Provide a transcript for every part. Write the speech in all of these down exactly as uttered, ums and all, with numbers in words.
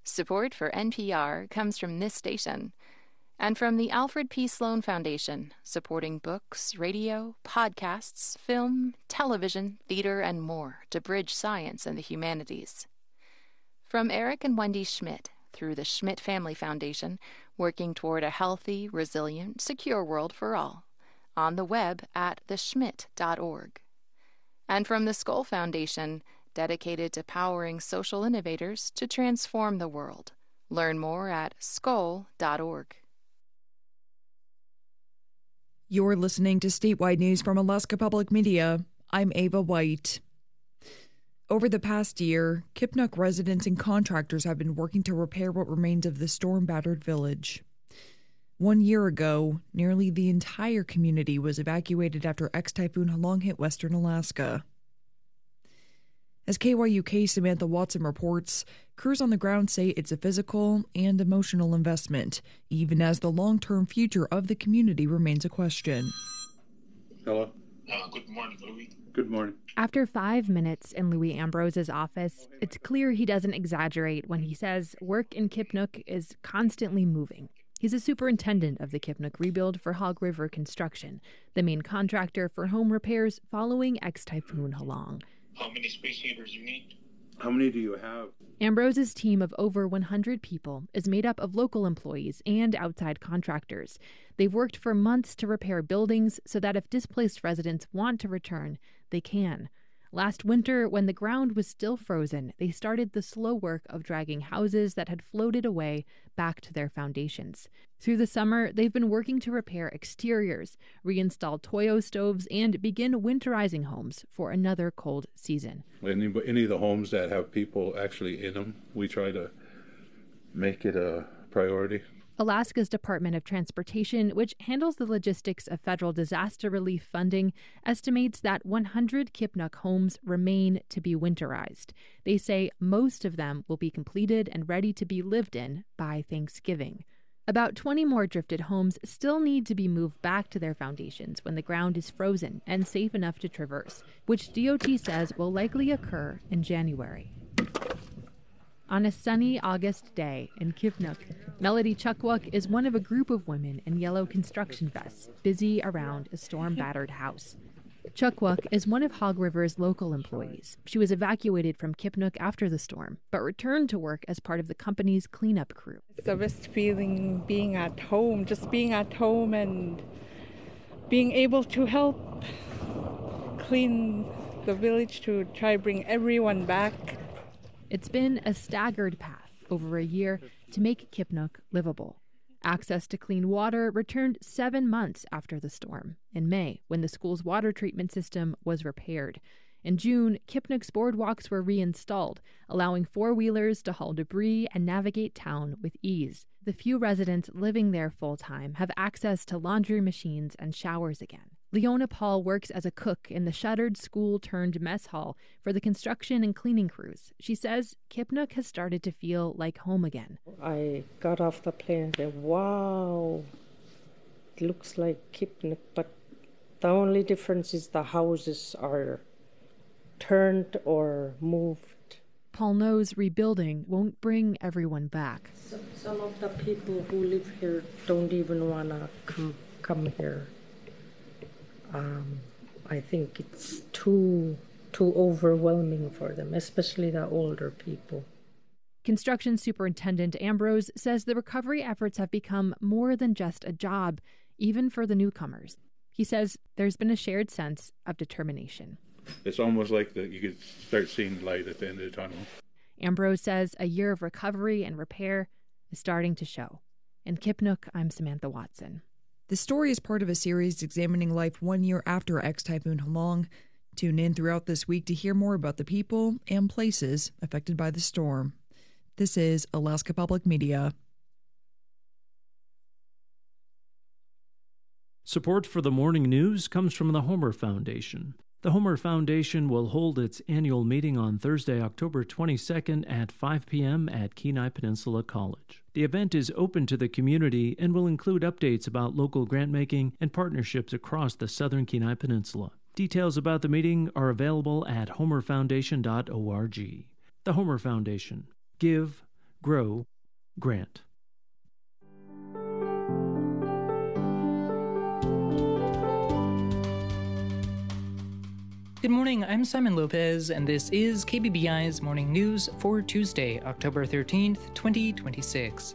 Support for N P R comes from this station and from the Alfred P. Sloan Foundation, supporting books, radio, podcasts, film, television, theater, and more to bridge science and the humanities. From Eric and Wendy Schmidt through the Schmidt Family Foundation, working toward a healthy, resilient, secure world for all, on the web at the schmidt dot org. And from the Skoll Foundation, dedicated to powering social innovators to transform the world. Learn more at skoll dot org. You're listening to statewide news from Alaska Public Media. I'm Ava White. Over the past year, Kipnuk residents and contractors have been working to repair what remains of the storm-battered village. One year ago, nearly the entire community was evacuated after ex-Typhoon Halong hit western Alaska. As K Y U K's Samantha Watson reports, crews on the ground say it's a physical and emotional investment, even as the long-term future of the community remains a question. Hello. Uh, good morning, Louis. Good morning. After five minutes in Louis Ambrose's office, it's clear he doesn't exaggerate when he says work in Kipnuk is constantly moving. He's a superintendent of the Kipnuk rebuild for Hog River Construction, the main contractor for home repairs following ex-Typhoon Halong. How many space heaters you need? How many do you have? Ambrose's team of over one hundred people is made up of local employees and outside contractors. They've worked for months to repair buildings so that if displaced residents want to return, they can. Last winter, when the ground was still frozen, they started the slow work of dragging houses that had floated away back to their foundations. Through the summer, they've been working to repair exteriors, reinstall Toyo stoves, and begin winterizing homes for another cold season. Any, any of the homes that have people actually in them, we try to make it a priority. Alaska's Department of Transportation, which handles the logistics of federal disaster relief funding, estimates that one hundred Kipnuk homes remain to be winterized. They say most of them will be completed and ready to be lived in by Thanksgiving. About twenty more drifted homes still need to be moved back to their foundations when the ground is frozen and safe enough to traverse, which D O T says will likely occur in January. On a sunny August day in Kipnuk, Melody Chukwuk is one of a group of women in yellow construction vests busy around a storm-battered house. Chukwuk is one of Hog River's local employees. She was evacuated from Kipnuk after the storm, but returned to work as part of the company's cleanup crew. It's the best feeling being at home, just being at home and being able to help clean the village to try to bring everyone back. It's been a staggered path over a year to make Kipnuk livable. Access to clean water returned seven months after the storm, in May, when the school's water treatment system was repaired. In June, Kipnuk's boardwalks were reinstalled, allowing four-wheelers to haul debris and navigate town with ease. The few residents living there full-time have access to laundry machines and showers again. Leona Paul works as a cook in the shuttered school-turned-mess hall for the construction and cleaning crews. She says Kipnuk has started to feel like home again. I got off the plane and said, wow, it looks like Kipnuk, but the only difference is the houses are turned or moved. Paul knows rebuilding won't bring everyone back. Some, some of the people who live here don't even want to come, come here. Um, I think it's too too overwhelming for them, especially the older people. Construction Superintendent Ambrose says the recovery efforts have become more than just a job, even for the newcomers. He says there's been a shared sense of determination. It's almost like the, you could start seeing light at the end of the tunnel. Ambrose says a year of recovery and repair is starting to show. In Kipnuk, I'm Samantha Watson. The story is part of a series examining life one year after ex-Typhoon Halong. Tune in throughout this week to hear more about the people and places affected by the storm. This is Alaska Public Media. Support for the morning news comes from the Homer Foundation. The Homer Foundation will hold its annual meeting on Thursday, October twenty-second at five p.m. at Kenai Peninsula College. The event is open to the community and will include updates about local grant-making and partnerships across the southern Kenai Peninsula. Details about the meeting are available at homer foundation dot org. The Homer Foundation. Give, Grow, Grant. Good morning, I'm Simon Lopez, and this is K B B I's Morning News for Tuesday, October thirteenth, twenty twenty-six.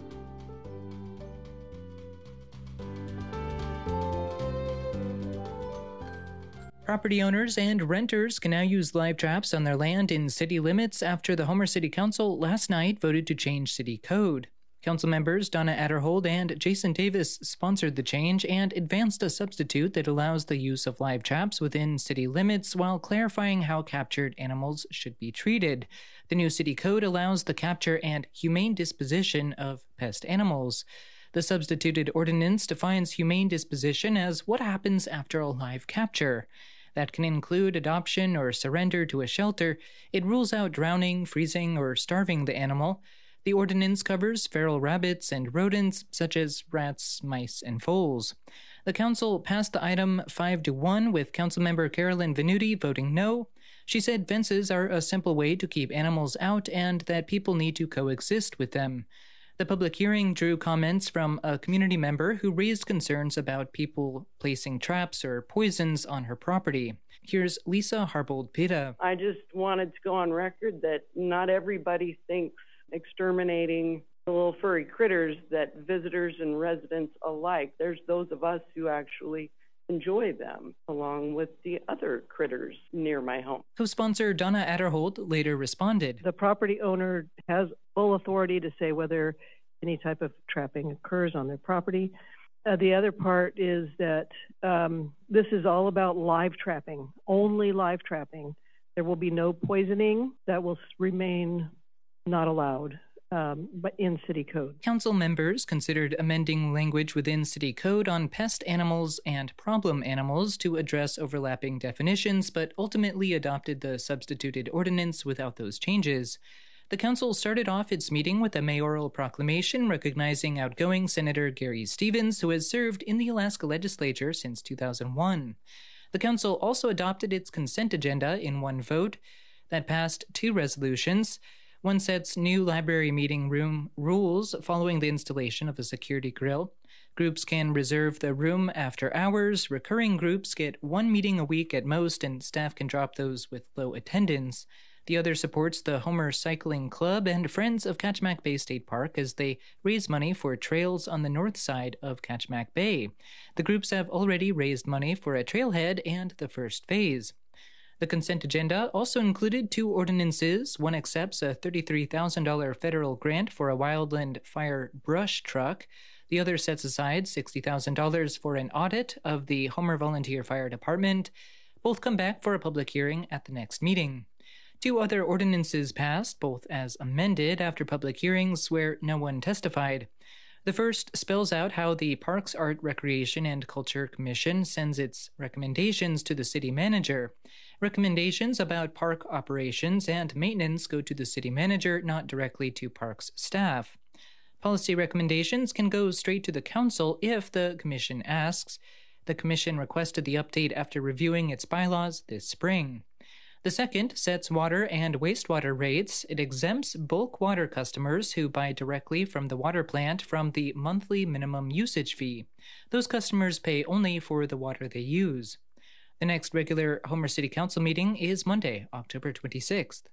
Property owners and renters can now use live traps on their land in city limits after the Homer City Council last night voted to change city code. Council members Donna Adderhold and Jason Davis sponsored the change and advanced a substitute that allows the use of live traps within city limits while clarifying how captured animals should be treated. The new city code allows the capture and humane disposition of pest animals. The substituted ordinance defines humane disposition as what happens after a live capture. That can include adoption or surrender to a shelter. It rules out drowning, freezing, or starving the animal. The ordinance covers feral rabbits and rodents such as rats, mice, and foals. The council passed the item five to one, with Councilmember Carolyn Venuti voting no. She said fences are a simple way to keep animals out and that people need to coexist with them. The public hearing drew comments from a community member who raised concerns about people placing traps or poisons on her property. Here's Lisa Harbold-Pita. I just wanted to go on record that not everybody thinks exterminating the little furry critters that visitors and residents alike. There's those of us who actually enjoy them, along with the other critters near my home. Co-sponsor Donna Adderhold later responded. The property owner has full authority to say whether any type of trapping occurs on their property. Uh, the other part is that um, this is all about live trapping, only live trapping. There will be no poisoning. That will remain not allowed, um, but in city code. Council members considered amending language within city code on pest animals and problem animals to address overlapping definitions, but ultimately adopted the substituted ordinance without those changes. The council started off its meeting with a mayoral proclamation recognizing outgoing Senator Gary Stevens, who has served in the Alaska legislature since two thousand one. The council also adopted its consent agenda in one vote that passed two resolutions. One sets new library meeting room rules following the installation of a security grill. Groups can reserve the room after hours. Recurring groups get one meeting a week at most, and staff can drop those with low attendance. The other supports the Homer Cycling Club and Friends of Kachemak Bay State Park as they raise money for trails on the north side of Kachemak Bay. The groups have already raised money for a trailhead and the first phase. The consent agenda also included two ordinances. One accepts a thirty-three thousand dollars federal grant for a wildland fire brush truck. The other sets aside sixty thousand dollars for an audit of the Homer Volunteer Fire Department. Both come back for a public hearing at the next meeting. Two other ordinances passed, both as amended after public hearings where no one testified. The first spells out how the Parks, Art, Recreation, and Culture Commission sends its recommendations to the city manager. Recommendations about park operations and maintenance go to the city manager, not directly to parks staff. Policy recommendations can go straight to the council if the commission asks. The commission requested the update after reviewing its bylaws this spring. The second sets water and wastewater rates. It exempts bulk water customers who buy directly from the water plant from the monthly minimum usage fee. Those customers pay only for the water they use. The next regular Homer City Council meeting is Monday, October twenty-sixth.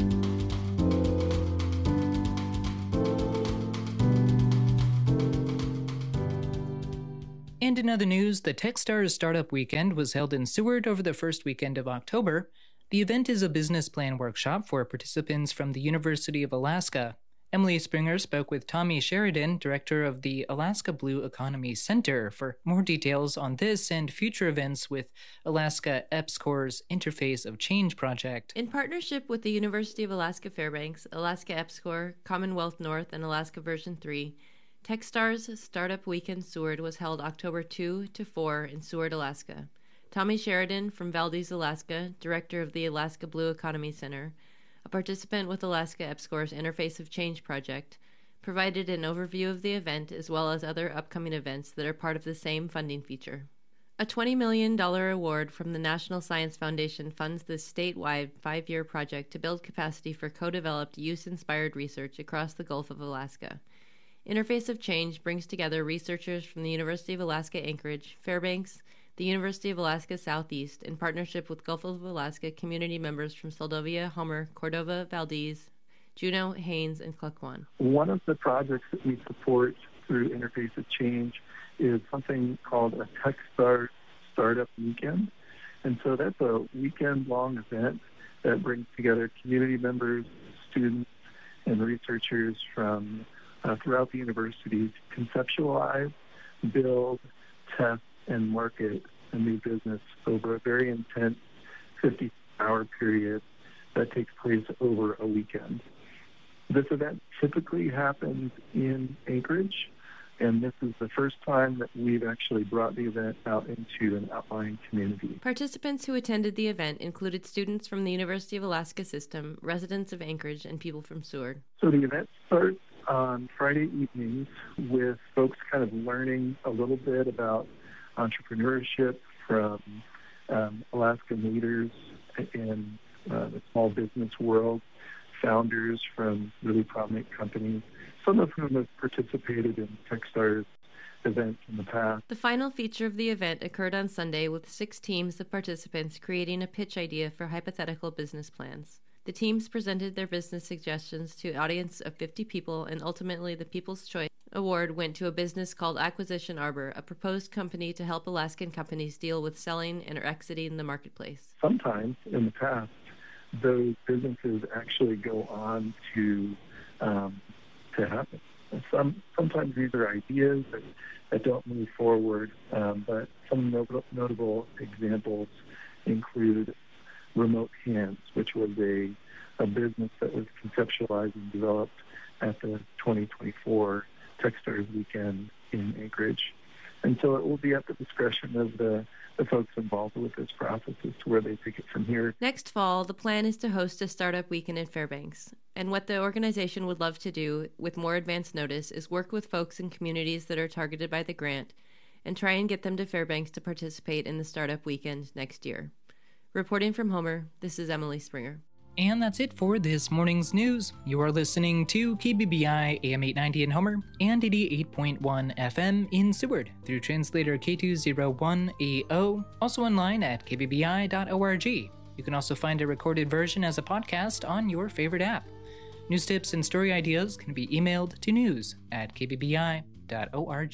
And in other news, the Techstars Startup Weekend was held in Seward over the first weekend of October. The event is a business plan workshop for participants from the University of Alaska. Emily Springer spoke with Tommy Sheridan, director of the Alaska Blue Economy Center, for more details on this and future events with Alaska EPSCoR's Interface of Change project. In partnership with the University of Alaska Fairbanks, Alaska EPSCoR, Commonwealth North, and Alaska Version three, Techstars Startup Weekend Seward was held October second to fourth in Seward, Alaska. Tommy Sheridan from Valdez, Alaska, director of the Alaska Blue Economy Center, a participant with Alaska EPSCoR's Interface of Change project, provided an overview of the event as well as other upcoming events that are part of the same funding feature. A twenty million dollars award from the National Science Foundation funds this statewide five-year project to build capacity for co-developed use-inspired research across the Gulf of Alaska. Interface of Change brings together researchers from the University of Alaska Anchorage, Fairbanks, the University of Alaska Southeast, in partnership with Gulf of Alaska community members from Seldovia, Homer, Cordova, Valdez, Juneau, Haines, and Klukwan. One of the projects that we support through Interface of Change is something called a TechStars Startup Weekend. And so that's a weekend-long event that brings together community members, students, and researchers from uh, throughout the university to conceptualize, build, test, and market a new business over a very intense fifty-hour period that takes place over a weekend. This event typically happens in Anchorage, and this is the first time that we've actually brought the event out into an outlying community. Participants who attended the event included students from the University of Alaska System, residents of Anchorage, and people from Seward. So the event starts on Friday evenings with folks kind of learning a little bit about entrepreneurship from um, Alaskan leaders in uh, the small business world, founders from really prominent companies, some of whom have participated in TechStars events in the past. The final feature of the event occurred on Sunday with six teams of participants creating a pitch idea for hypothetical business plans. The teams presented their business suggestions to an audience of fifty people, and ultimately the People's Choice Award went to a business called Acquisition Arbor, a proposed company to help Alaskan companies deal with selling and or exiting the marketplace. Sometimes in the past, those businesses actually go on to um, to happen. Some sometimes these are ideas that, that don't move forward, um, but some notable, notable examples include Remote Hands, which was a, a business that was conceptualized and developed at the twenty twenty-four TechStars Weekend in Anchorage. And so it will be at the discretion of the, the folks involved with this process as to where they take it from here. Next fall, the plan is to host a startup weekend in Fairbanks. And what the organization would love to do, with more advance notice, is work with folks in communities that are targeted by the grant and try and get them to Fairbanks to participate in the startup weekend next year. Reporting from Homer, this is Emily Springer. And that's it for this morning's news. You are listening to K B B I A M eight ninety in Homer and eighty-eight point one F M in Seward through translator K two oh one A O, also online at k b b i dot org. You can also find a recorded version as a podcast on your favorite app. News tips and story ideas can be emailed to news at k b b i dot org.